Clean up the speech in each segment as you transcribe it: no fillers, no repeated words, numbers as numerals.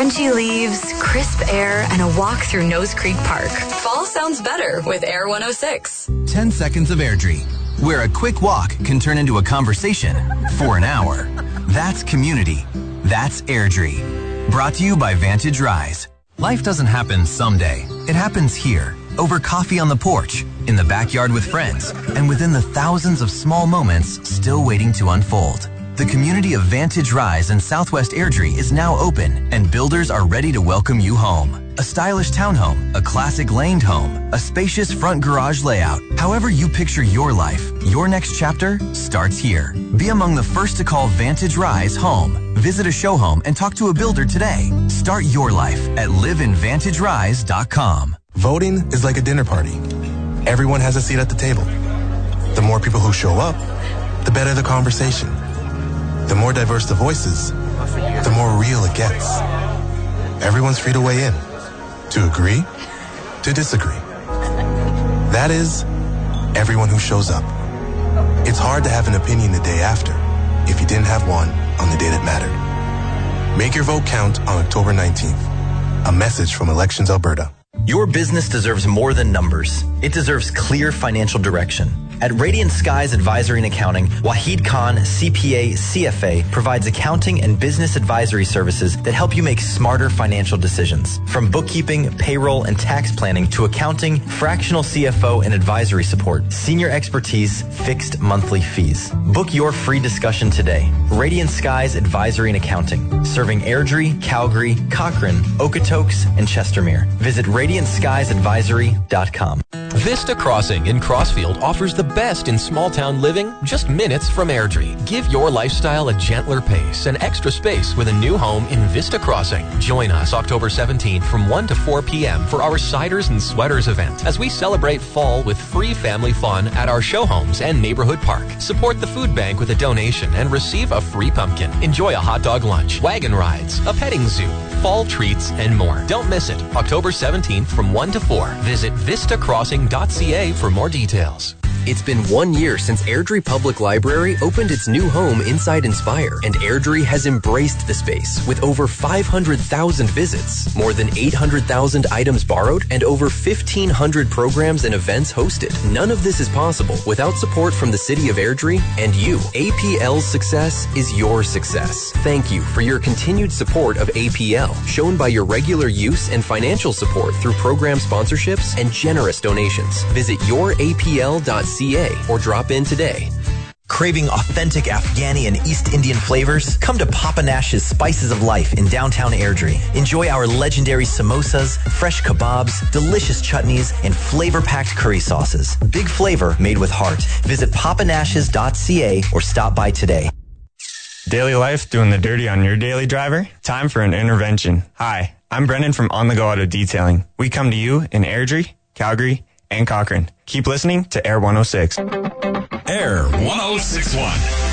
Crunchy leaves, crisp air, and a walk through Nose Creek Park. Fall sounds better with Air 106. 10 seconds of Airdrie, where a quick walk can turn into a conversation for an hour. That's community. That's Airdrie. Brought to you by Vantage Rise. Life doesn't happen someday. It happens here, over coffee on the porch, in the backyard with friends, and within the thousands of small moments still waiting to unfold. The community of Vantage Rise in Southwest Airdrie is now open, and builders are ready to welcome you home. A stylish townhome, a classic laned home, a spacious front garage layout. However you picture your life, your next chapter starts here. Be among the first to call Vantage Rise home. Visit a show home and talk to a builder today. Start your life at liveinvantagerise.com. Voting is like a dinner party. Everyone has a seat at the table. The more people who show up, the better the conversation. The more diverse the voices, the more real it gets. Everyone's free to weigh in, to agree, to disagree. That is, everyone who shows up. It's hard to have an opinion the day after if you didn't have one on the day that mattered. Make your vote count on October 19th. A message from Elections Alberta. Your business deserves more than numbers. It deserves clear financial direction. At Radiant Skies Advisory and Accounting, Wahid Khan, CPA, CFA, provides accounting and business advisory services that help you make smarter financial decisions. From bookkeeping, payroll, and tax planning to accounting, fractional CFO, and advisory support, senior expertise, fixed monthly fees. Book your free discussion today. Radiant Skies Advisory and Accounting, serving Airdrie, Calgary, Cochrane, Okotoks, and Chestermere. Visit radiantskysadvisory.com. Vista Crossing in Crossfield offers the best in small-town living, just minutes from Airdrie. Give your lifestyle a gentler pace and extra space with a new home in Vista Crossing. Join us October 17th from 1 to 4 p.m. for our Ciders and Sweaters event as we celebrate fall with free family fun at our show homes and neighborhood park. Support the food bank with a donation and receive a free pumpkin. Enjoy a hot dog lunch, wagon rides, a petting zoo, fall treats, and more. Don't miss it. October 17th from 1 to 4. Visit vistacrossing.ca for more details. It's been 1 year since Airdrie Public Library opened its new home inside Inspire, and Airdrie has embraced the space with over 500,000 visits, more than 800,000 items borrowed, and over 1,500 programs and events hosted. None of this is possible without support from the City of Airdrie and you. APL's success is your success. Thank you for your continued support of APL, shown by your regular use and financial support through program sponsorships and generous donations. Visit yourapl.ca or drop in today. Craving authentic Afghani and East Indian flavors? Come to Papa Nash's Spices of Life in downtown Airdrie. Enjoy our legendary samosas, fresh kebabs, delicious chutneys, and flavor-packed curry sauces. Big flavor made with heart. Visit papanashes.ca or stop by today. Daily life doing the dirty on your daily driver? Time for an intervention. Hi, I'm Brendan from On the Go Auto Detailing. We come to you in Airdrie, Calgary, and Cochrane. Keep listening to Air 106. Air 1061.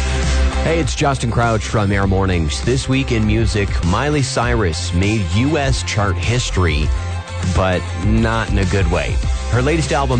Hey, it's Justin Crouch from Air Mornings. This week in music, Miley Cyrus made U.S. chart history, but not in a good way. Her latest album,